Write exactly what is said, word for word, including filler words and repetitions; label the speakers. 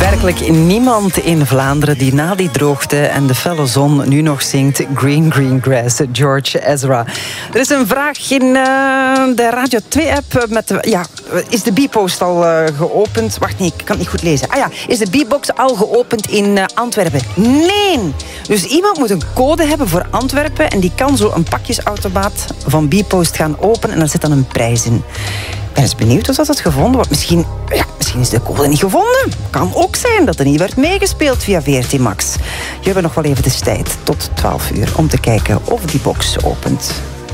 Speaker 1: Werkelijk niemand in Vlaanderen die na die droogte en de felle zon nu nog zingt Green Green Grass, George Ezra. Er is een vraag in uh, de Radio twee-app. Met de, ja, is de B-post al uh, geopend? Wacht, nee, ik kan het niet goed lezen. Ah ja, is de B-box al geopend in uh, Antwerpen? Nee! Dus iemand moet een code hebben voor Antwerpen en die kan zo een pakjesautomaat van B-post gaan openen en daar zit dan een prijs in. Ik ben eens benieuwd hoe dat het gevonden wordt. Misschien, ja, misschien is de code niet gevonden. Kan ook zijn dat er niet werd meegespeeld via V R T Max. Je hebt nog wel even de tijd tot twaalf uur om te kijken of die box opent.